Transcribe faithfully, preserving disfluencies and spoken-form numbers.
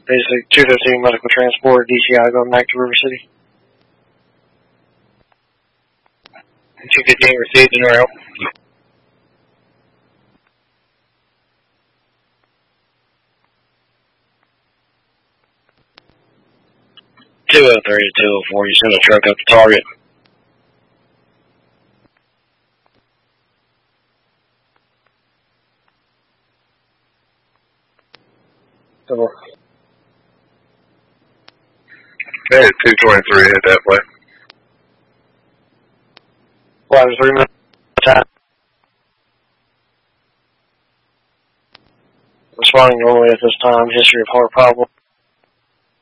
Basic two fifteen medical transport, D C I going back to River City. two fifteen received and route. two oh three to two oh four, you send a truck up to target. Double. Hey, two twenty-three, hit that way. Ladder three minutes time. Responding normally at this time, history of heart problem.